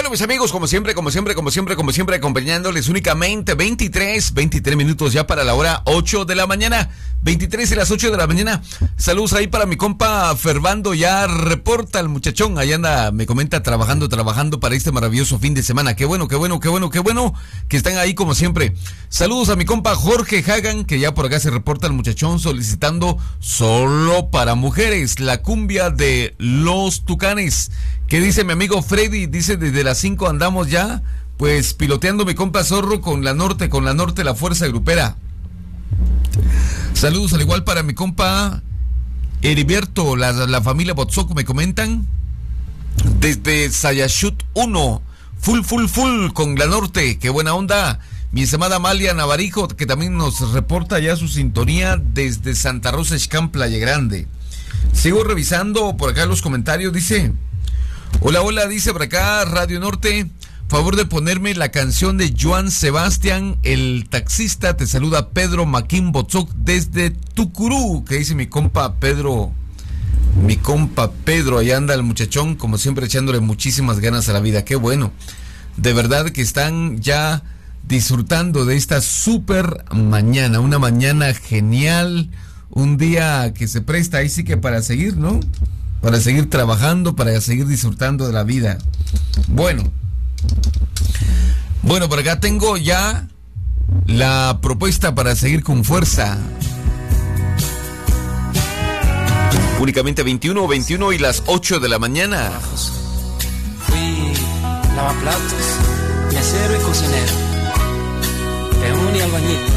Bueno, mis amigos, como siempre, acompañándoles únicamente 23 minutos ya para la hora 8 de la mañana. 23 y las 8 de la mañana. Saludos ahí para mi compa Fervando, ya reporta el muchachón. Ahí anda, me comenta, trabajando para este maravilloso fin de semana. Qué bueno que están ahí como siempre. Saludos a mi compa Jorge Hagan, que ya por acá se reporta el muchachón solicitando solo para mujeres, la cumbia de los Tucanes. ¿Qué dice mi amigo Freddy? Dice, desde las 5 andamos ya, pues piloteando mi compa Zorro con la norte, la fuerza grupera. Saludos al igual para mi compa Heriberto, la familia Botsoco, me comentan. Desde Sayashut 1, full con la norte, qué buena onda. Mi estimada Amalia Navarijo, que también nos reporta ya su sintonía desde Santa Rosa Xcán, Playa Grande. Sigo revisando por acá los comentarios, dice... Hola, dice por acá Radio Norte, favor de ponerme la canción de Joan Sebastián, el taxista. Te saluda Pedro Maquín Botzok desde Tucurú. Que dice mi compa Pedro, allá anda el muchachón, como siempre echándole muchísimas ganas a la vida. Qué bueno, de verdad que están ya disfrutando de esta súper mañana, una mañana genial, un día que se presta ahí sí que para seguir, ¿no? Para seguir trabajando, para seguir disfrutando de la vida. Bueno, por acá tengo ya la propuesta para seguir con fuerza. Únicamente 21 y las 8 de la mañana. Fui lavaplatos, mesero y cocinero, peón y albañil.